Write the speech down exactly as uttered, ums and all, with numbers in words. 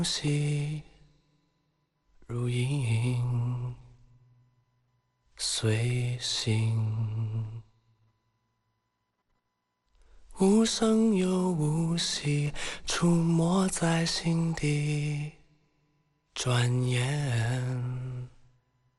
息如影随形，无声又无息，出没在心底。转眼